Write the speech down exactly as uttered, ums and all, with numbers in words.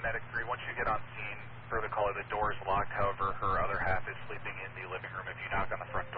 Medic three, once you get on scene, for the caller, the door is locked. However, her other half is sleeping in the living room. If you knock on the front